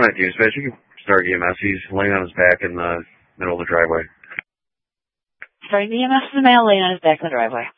Alright, Dispatch, you can start EMS. He's laying on his back in the middle of the driveway. Starting the EMS is a male laying on his back in the driveway.